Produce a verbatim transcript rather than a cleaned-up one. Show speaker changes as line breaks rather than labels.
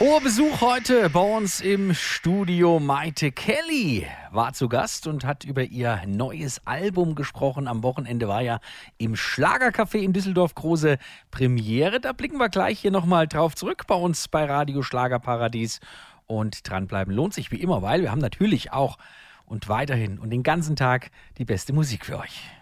Hoher Besuch heute bei uns im Studio. Maite Kelly war zu Gast und hat über ihr neues Album gesprochen. Am Wochenende war ja im Schlagercafé in Düsseldorf große Premiere. Da blicken wir gleich hier nochmal drauf zurück bei uns bei Radio Schlagerparadies. Und dranbleiben lohnt sich wie immer, weil wir haben natürlich auch und weiterhin und den ganzen Tag die beste Musik für euch.